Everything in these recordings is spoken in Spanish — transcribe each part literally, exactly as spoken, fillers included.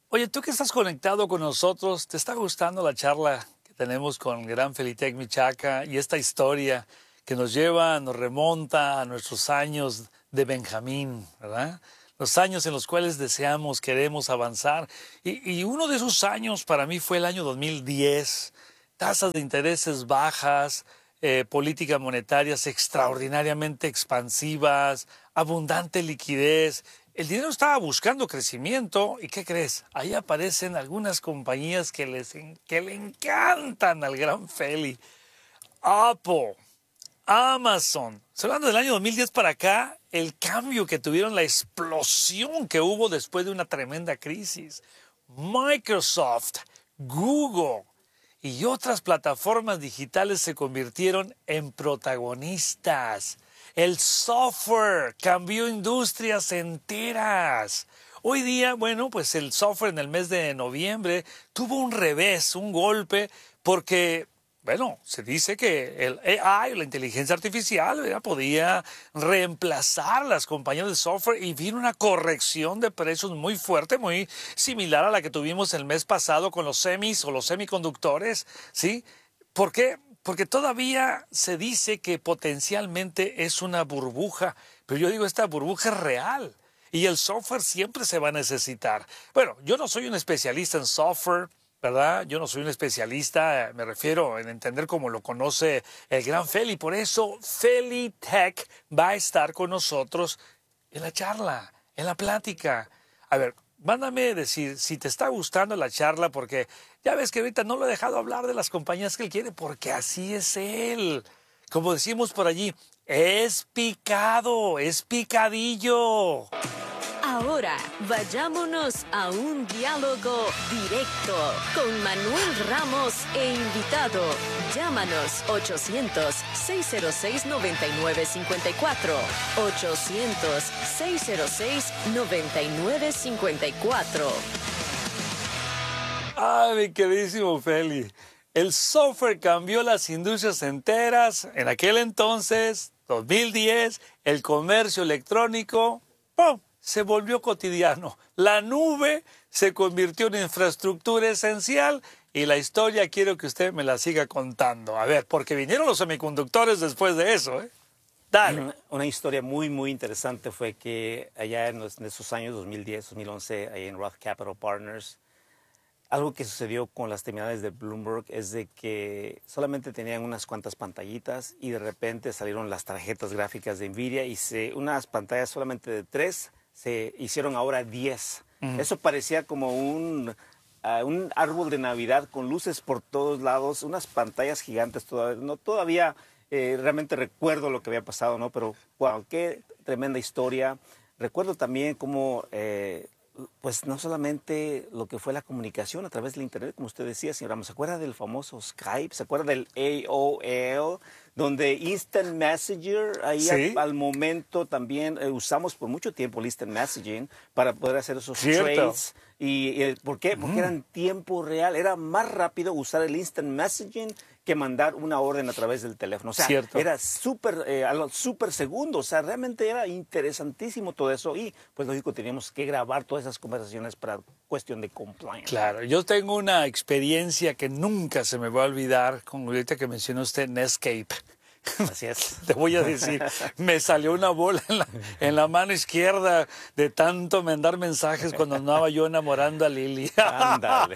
Oye, tú que estás conectado con nosotros, ¿te está gustando la charla que tenemos con Gran Felitec Michaca y esta historia que nos lleva, nos remonta a nuestros años de Benjamín, ¿verdad? Los años en los cuales deseamos, queremos avanzar. Y, y uno de esos años para mí fue el año dos mil diez. Tasas de intereses bajas, eh, políticas monetarias extraordinariamente expansivas, abundante liquidez. El dinero estaba buscando crecimiento y ¿qué crees? Ahí aparecen algunas compañías que, les, que le encantan al gran Feli. Apple, Amazon. Estoy hablando del año dos mil diez para acá, el cambio que tuvieron, la explosión que hubo después de una tremenda crisis. Microsoft, Google y otras plataformas digitales se convirtieron en protagonistas. El software cambió industrias enteras. Hoy día, bueno, pues el software en el mes de noviembre tuvo un revés, un golpe, porque, bueno, se dice que el A I, la inteligencia artificial, ¿verdad?, podía reemplazar las compañías de software y vino una corrección de precios muy fuerte, muy similar a la que tuvimos el mes pasado con los semis o los semiconductores, ¿sí? ¿Por qué? Porque todavía se dice que potencialmente es una burbuja, pero yo digo, esta burbuja es real y el software siempre se va a necesitar. Bueno, yo no soy un especialista en software, ¿verdad? Yo no soy un especialista, me refiero en entender cómo lo conoce el gran Feli, por eso Felitec va a estar con nosotros en la charla, en la plática. A ver, mándame decir si te está gustando la charla, porque ya ves que ahorita no lo he dejado hablar de las compañías que él quiere, porque así es él. Como decimos por allí, es picado, es picadillo. Ahora vayámonos a un diálogo directo con Manuel Ramos e invitado. Llámanos ochocientos, seiscientos seis, noventa y nueve cincuenta y cuatro. ochocientos, seiscientos seis, noventa y nueve cincuenta y cuatro. Ay, mi queridísimo Feli. El software cambió las industrias enteras. En aquel entonces, dos mil diez, el comercio electrónico, ¡pum!, se volvió cotidiano. La nube se convirtió en infraestructura esencial y la historia quiero que usted me la siga contando. A ver, porque vinieron los semiconductores después de eso, ¿eh? Dale. Una, una historia muy, muy interesante fue que allá en, los, en esos años dos mil diez, dos mil once, ahí en Roth Capital Partners, algo que sucedió con las terminales de Bloomberg es de que solamente tenían unas cuantas pantallitas y de repente salieron las tarjetas gráficas de NVIDIA y se, unas pantallas solamente de tres se hicieron ahora diez. Uh-huh. Eso parecía como un, uh, un árbol de Navidad con luces por todos lados, unas pantallas gigantes todavía. No, todavía eh, realmente recuerdo lo que había pasado, ¿no? Pero wow, qué tremenda historia. Recuerdo también cómo... Eh, pues no solamente lo que fue la comunicación a través del internet, como usted decía, señora, ¿se acuerda del famoso Skype? ¿Se acuerda del A O L? Donde Instant Messenger, ahí ¿sí? al, al momento también eh, usamos por mucho tiempo el Instant Messaging para poder hacer esos ¿cierto? Trades. ¿Y eh, por qué? Porque mm. era en tiempo real, era más rápido usar el Instant Messaging que mandar una orden a través del teléfono. O sea, cierto. Era súper eh, súper segundo. O sea, realmente era interesantísimo todo eso. Y, pues, lógico, teníamos que grabar todas esas conversaciones para cuestión de compliance. Claro, yo tengo una experiencia que nunca se me va a olvidar, con ahorita que mencionó usted Netscape. Así es. Te voy a decir, me salió una bola en la, en la mano izquierda de tanto mandar mensajes cuando andaba yo enamorando a Lili. Ándale.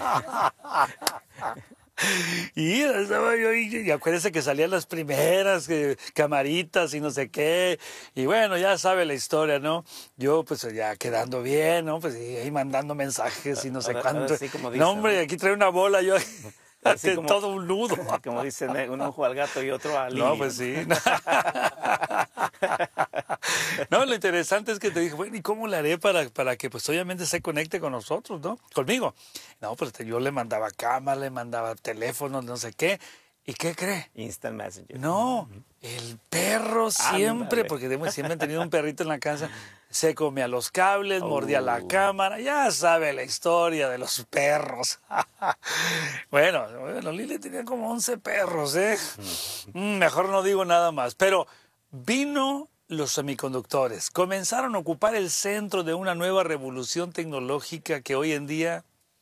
Y estaba yo, y, y acuérdese que salían las primeras que, camaritas y no sé qué, y bueno, ya sabe la historia, ¿no? Yo pues ya quedando bien, ¿no? Pues y ahí mandando mensajes y no sé ahora, cuánto. Ahora sí, como dicen, no, hombre, aquí trae una bola yo... Así como, todo un nudo. Como dicen, un ojo al gato y otro al niño. No, pues sí. No, lo interesante es que te dije, bueno, ¿y cómo le haré para, para que pues obviamente se conecte con nosotros, ¿no? Conmigo. No, pues yo le mandaba cámara, le mandaba teléfonos, no sé qué. ¿Y qué cree? Instant Messenger. No, el perro siempre, ah, porque siempre han tenido un perrito en la casa, se comía los cables, oh. mordía la cámara, ya sabe la historia de los perros. Bueno, bueno, Lili tenía como once perros, ¿eh? Mejor no digo nada más, pero vino los semiconductores, comenzaron a ocupar el centro de una nueva revolución tecnológica que hoy en día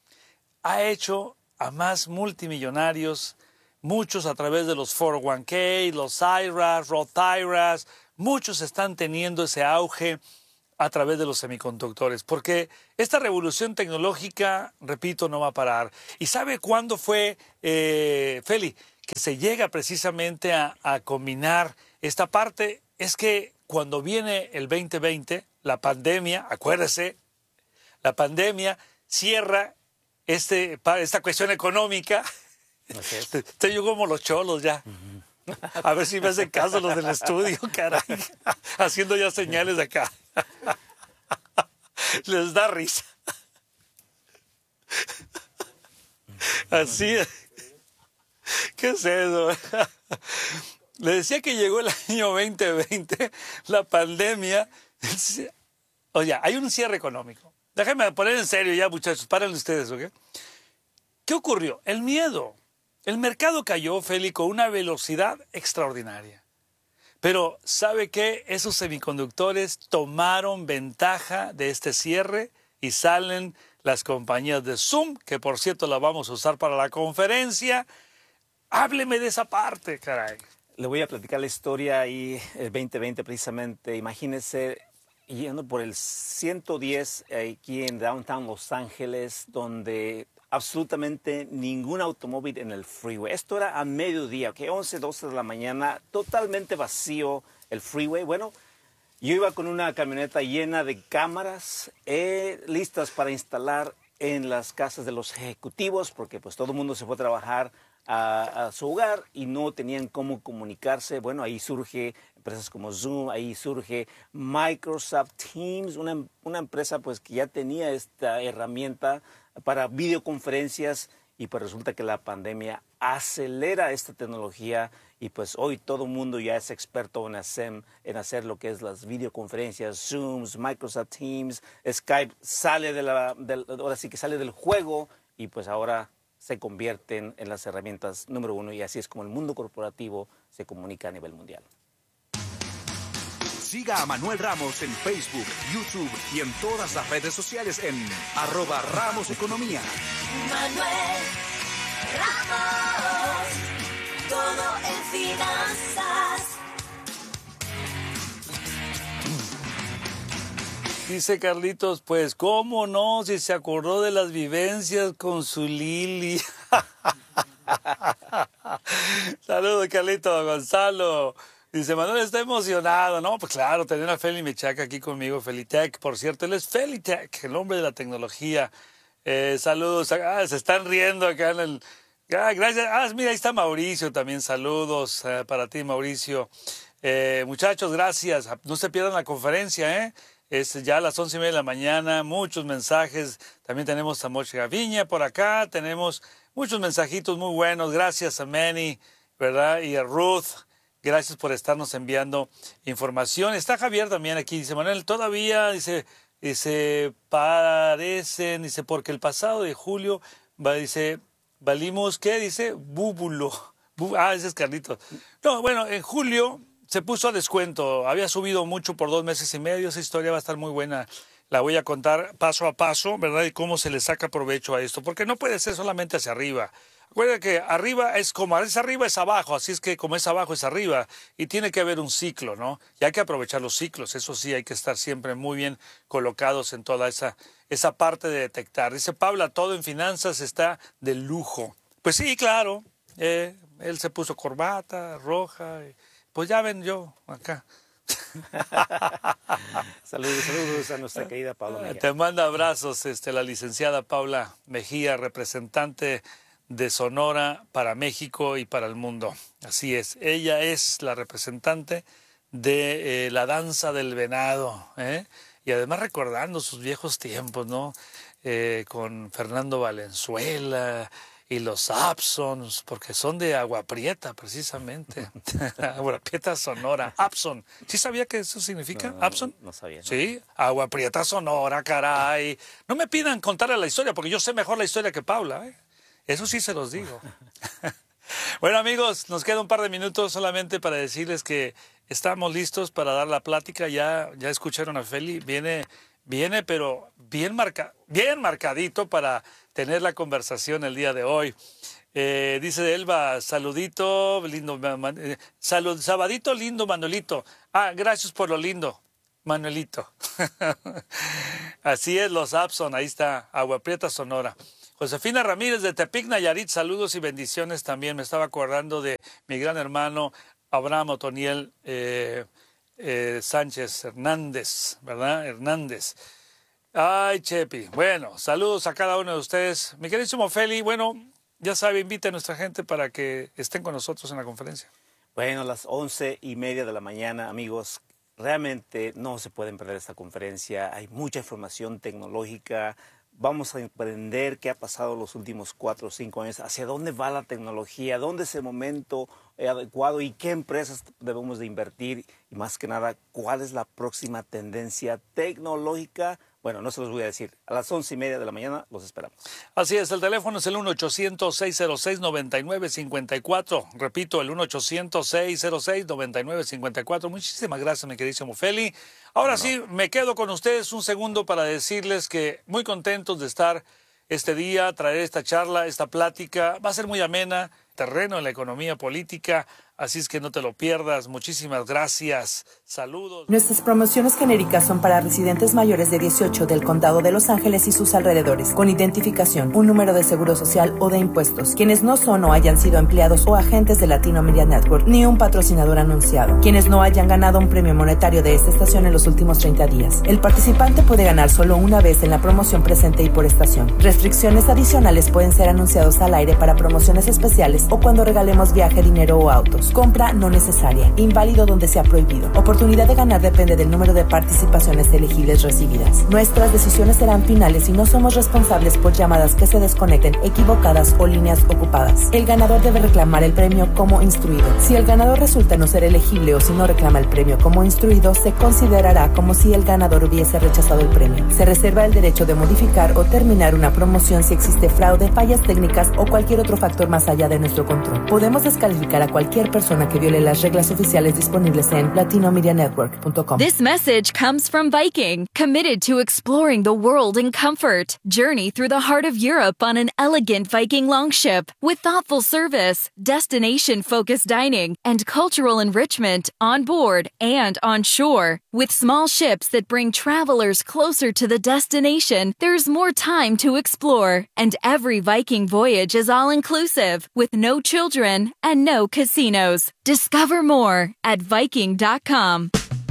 ha hecho a más multimillonarios, muchos a través de los cuatro oh uno k, los I R As, Roth I R As, muchos están teniendo ese auge a través de los semiconductores, porque esta revolución tecnológica, repito, no va a parar. ¿Y sabe cuándo fue, eh, Feli, que se llega precisamente a, a combinar esta parte? Es que cuando viene el veinte veinte, la pandemia, acuérdese, la pandemia cierra este, esta cuestión económica. Así es. Estoy yo como los cholos ya. Uh-huh. A ver si me hacen caso los del estudio, caray. Haciendo ya señales de acá. Les da risa. Así. ¿Qué es eso? Le decía que llegó el año veinte veinte, la pandemia. Oye, hay un cierre económico. Déjenme poner en serio ya, muchachos. Párenle ustedes, ¿ok? ¿Qué ocurrió? El miedo. El mercado cayó, Feli, con una velocidad extraordinaria. Pero, ¿sabe qué? Esos semiconductores tomaron ventaja de este cierre y salen las compañías de Zoom, que por cierto la vamos a usar para la conferencia. Hábleme de esa parte, caray. Le voy a platicar la historia ahí, el veinte veinte precisamente. Imagínese yendo por el ciento diez aquí en Downtown Los Ángeles, donde absolutamente ningún automóvil en el freeway. Esto era a mediodía, ¿ok? once, doce de la mañana, totalmente vacío el freeway. Bueno, yo iba con una camioneta llena de cámaras eh, listas para instalar en las casas de los ejecutivos, porque pues todo el mundo se fue a trabajar a, a su hogar y no tenían cómo comunicarse. Bueno, ahí surge empresas como Zoom, ahí surge Microsoft Teams, una, una empresa pues que ya tenía esta herramienta para videoconferencias, y pues resulta que la pandemia acelera esta tecnología y pues hoy todo el mundo ya es experto en hacer, en hacer lo que es las videoconferencias, Zooms, Microsoft Teams, Skype sale de la, del, ahora sí que sale del juego y pues ahora se convierten en las herramientas número uno, y así es como el mundo corporativo se comunica a nivel mundial. Siga a Manuel Ramos en Facebook, YouTube y en todas las redes sociales en arroba Ramos Economía. Manuel Ramos, todo en finanzas. Dice Carlitos, pues cómo no, si se acordó de las vivencias con su Lili. Saludos, Carlitos. Gonzalo dice, Manuel está emocionado. No, pues claro, tener a Feli Mechaca aquí conmigo, Felitech. Por cierto, él es Felitech, el hombre de la tecnología. Eh, saludos. Ah, se están riendo acá en el... Ah, gracias. Ah, mira, ahí está Mauricio también. Saludos eh, para ti, Mauricio. Eh, muchachos, gracias. No se pierdan la conferencia, ¿eh? Es ya a las once y media de la mañana. Muchos mensajes. También tenemos a Moche Gaviña por acá. Tenemos muchos mensajitos muy buenos. Gracias a Manny, ¿verdad? Y a Ruth. Gracias por estarnos enviando información. Está Javier también aquí. Dice, Manuel, todavía, dice, dice, parecen, dice, porque el pasado de julio, va, dice, valimos, ¿qué? Dice, búbulo. Bú, ah, ese es Carlitos. No, bueno, en julio se puso a descuento. Había subido mucho por dos meses y medio. Esa historia va a estar muy buena. La voy a contar paso a paso, ¿verdad? Y cómo se le saca provecho a esto. Porque no puede ser solamente hacia arriba. Recuerda que arriba es como es arriba es abajo, así es que como es abajo es arriba, y tiene que haber un ciclo, ¿no? Y hay que aprovechar los ciclos, eso sí, hay que estar siempre muy bien colocados en toda esa, esa parte de detectar. Dice Paula, todo en finanzas está de lujo. Pues sí, claro, eh, él se puso corbata roja, y pues ya ven yo acá. Saludos, saludos a nuestra querida Paula Mejía. Te manda abrazos este, la licenciada Paula Mejía, representante de Sonora para México y para el mundo. Así es, ella es la representante de eh, la danza del venado, ¿eh? Y además recordando sus viejos tiempos, ¿no? Eh, con Fernando Valenzuela y los Absons, porque son de Agua Prieta, precisamente. Agua Prieta, Sonora. Abson. ¿Sí sabía que eso significa? No, no, Abson. No sabía. No. Sí, Agua Prieta, Sonora, caray. No me pidan contarle la historia, porque yo sé mejor la historia que Paula, ¿eh? Eso sí se los digo. Bueno, amigos, nos queda un par de minutos solamente para decirles que estamos listos para dar la plática. Ya, ya escucharon a Feli. Viene, viene pero bien, marca, bien marcadito para tener la conversación el día de hoy. Eh, dice Elba, saludito, lindo, man, eh, salud, sabadito lindo, Manuelito. Ah, gracias por lo lindo, Manuelito. Así es, los Abson, ahí está, Agua Prieta, Sonora. Josefina Ramírez de Tepic, Nayarit, saludos y bendiciones también. Me estaba acordando de mi gran hermano Abraham Otoniel eh, eh, Sánchez Hernández, ¿verdad? Hernández. Ay, Chepi. Bueno, saludos a cada uno de ustedes. Mi queridísimo Feli, bueno, ya sabe, invite a nuestra gente para que estén con nosotros en la conferencia. Bueno, a las once y media de la mañana, amigos, realmente no se pueden perder esta conferencia. Hay mucha información tecnológica. Vamos a aprender qué ha pasado los últimos cuatro o cinco años, hacia dónde va la tecnología, dónde es el momento adecuado y qué empresas debemos de invertir y más que nada, cuál es la próxima tendencia tecnológica. Bueno, no se los voy a decir. A las once y media de la mañana los esperamos. Así es, el teléfono es el uno ochocientos, seiscientos seis, noventa y nueve cincuenta y cuatro. Repito, el uno ochocientos, seiscientos seis, noventa y nueve cincuenta y cuatro. Muchísimas gracias, mi queridísimo Feli. Ahora no. sí, me quedo con ustedes un segundo para decirles que muy contentos de estar este día, traer esta charla, esta plática. Va a ser muy amena, terreno en la economía política. Así es que no te lo pierdas. Muchísimas gracias. Saludos. Nuestras promociones genéricas son para residentes mayores de dieciocho del Condado de Los Ángeles y sus alrededores, con identificación, un número de seguro social o de impuestos, quienes no son o hayan sido empleados o agentes de Latino Media Network, ni un patrocinador anunciado, quienes no hayan ganado un premio monetario de esta estación en los últimos treinta días. El participante puede ganar solo una vez en la promoción presente y por estación. Restricciones adicionales pueden ser anunciados al aire para promociones especiales o cuando regalemos viaje, dinero o autos. Compra no necesaria. Inválido donde sea prohibido. Oportunidad de ganar depende del número de participaciones elegibles recibidas. Nuestras decisiones serán finales y no somos responsables por llamadas que se desconecten, equivocadas o líneas ocupadas. El ganador debe reclamar el premio como instruido. Si el ganador resulta no ser elegible o si no reclama el premio como instruido, se considerará como si el ganador hubiese rechazado el premio. Se reserva el derecho de modificar o terminar una promoción si existe fraude, fallas técnicas o cualquier otro factor más allá de nuestro control. Podemos descalificar a cualquier persona que viole las reglas oficiales disponibles en latino media network punto com. This message comes from Viking, committed to exploring the world in comfort. Journey through the heart of Europe on an elegant Viking longship with thoughtful service, destination-focused dining, and cultural enrichment on board and on shore. With small ships that bring travelers closer to the destination, there's more time to explore. And every Viking voyage is all-inclusive, with no children and no casinos. Discover more at viking dot com.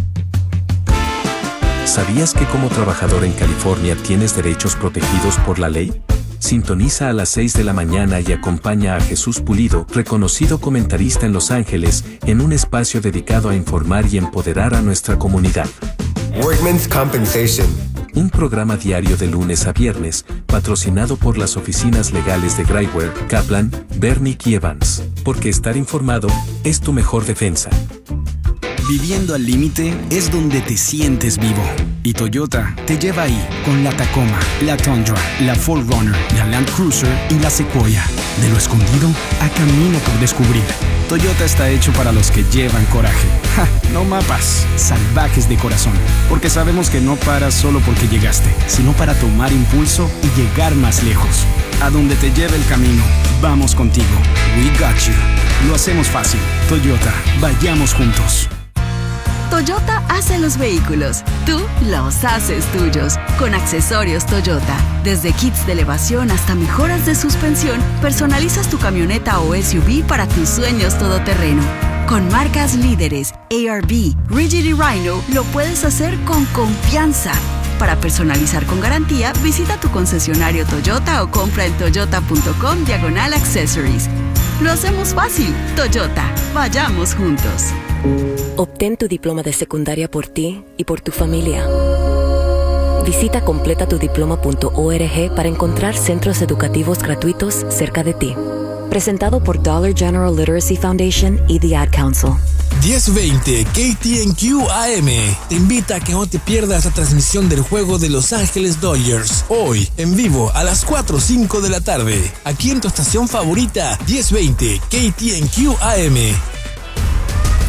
¿Sabías que como trabajador en California tienes derechos protegidos por la ley? Sintoniza a las seis de la mañana y acompaña a Jesús Pulido, reconocido comentarista en Los Ángeles, en un espacio dedicado a informar y empoderar a nuestra comunidad. Workmen's Compensation. Un programa diario de lunes a viernes, patrocinado por las oficinas legales de Graiwer, Kaplan, Bernick y Evans. Porque estar informado es tu mejor defensa. Viviendo al límite es donde te sientes vivo. Y Toyota te lleva ahí con la Tacoma, la Tundra, la cuatro runner, la Land Cruiser y la Sequoia. De lo escondido a camino por descubrir. Toyota está hecho para los que llevan coraje. ¡Ja! No mapas, salvajes de corazón. Porque sabemos que no paras solo porque llegaste, sino para tomar impulso y llegar más lejos. A donde te lleve el camino, vamos contigo. We got you. Lo hacemos fácil. Toyota, vayamos juntos. Toyota hace los vehículos, tú los haces tuyos. Con accesorios Toyota, desde kits de elevación hasta mejoras de suspensión, personalizas tu camioneta o S U V para tus sueños todoterreno. Con marcas líderes, A R B, Rigid y Rhino, lo puedes hacer con confianza. Para personalizar con garantía, visita tu concesionario Toyota o compra en toyota punto com diagonal accessories. Lo hacemos fácil. Toyota, vayamos juntos. Obtén tu diploma de secundaria por ti y por tu familia. Visita completa tu diploma punto org para encontrar centros educativos gratuitos cerca de ti. Presentado por Dollar General Literacy Foundation y The Ad Council. diez veinte K T N Q A M te invita a que no te pierdas la transmisión del juego de Los Ángeles Dodgers. Hoy, en vivo, a las cuatro o cinco de la tarde. Aquí en tu estación favorita, diez veinte K T N Q A M.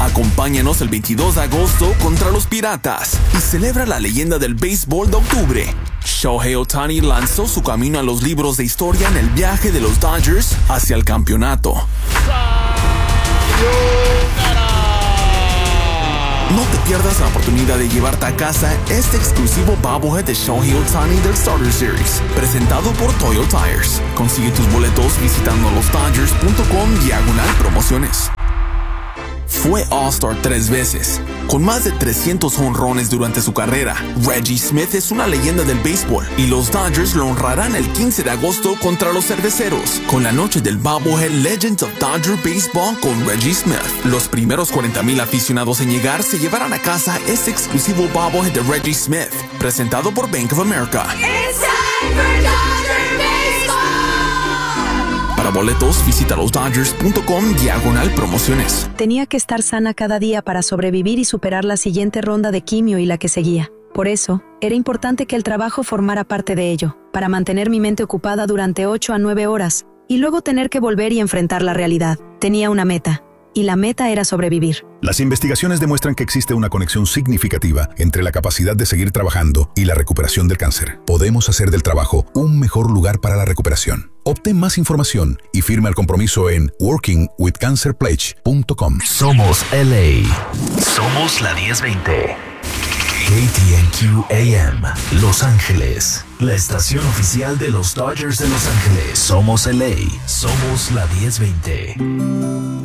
Acompáñanos el veintidós de agosto contra los Piratas y celebra la leyenda del béisbol de octubre. Shohei Ohtani lanzó su camino a los libros de historia en el viaje de los Dodgers hacia el campeonato. No te pierdas la oportunidad de llevarte a casa este exclusivo bobblehead de Shohei Ohtani del Starter Series, presentado por Toyo Tires. Consigue tus boletos visitando losdodgers.com diagonal promociones. Fue All-Star tres veces. Con más de trescientos jonrones durante su carrera, Reggie Smith es una leyenda del béisbol y los Dodgers lo honrarán el quince de agosto contra los Cerveceros, con la noche del bobblehead Legends of Dodger Baseball con Reggie Smith. Los primeros cuarenta mil aficionados en llegar se llevarán a casa este exclusivo bobblehead de Reggie Smith, presentado por Bank of America. It's time for Dodger Baseball. Para boletos, visita losdodgers.com diagonal promociones. Tenía que estar sana cada día para sobrevivir y superar la siguiente ronda de quimio y la que seguía. Por eso, era importante que el trabajo formara parte de ello, para mantener mi mente ocupada durante ocho a nueve horas, y luego tener que volver y enfrentar la realidad. Tenía una meta, y la meta era sobrevivir. Las investigaciones demuestran que existe una conexión significativa entre la capacidad de seguir trabajando y la recuperación del cáncer. Podemos hacer del trabajo un mejor lugar para la recuperación. Obtén más información y firma el compromiso en working with cancer pledge punto com. Somos L A. Somos la diez veinte. K T N Q A M, Los Ángeles. La estación oficial de los Dodgers de Los Ángeles. Somos L A. Somos la diez veinte.